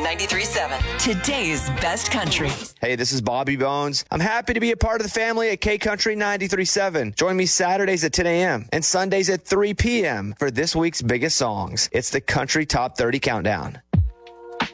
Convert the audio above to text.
93.7. Today's best country. Hey, this is Bobby Bones. I'm happy to be a part of the family at K Country 93.7. Join me Saturdays at 10 a.m. and Sundays at 3 p.m. for this week's biggest songs. It's the Country Top 30 Countdown.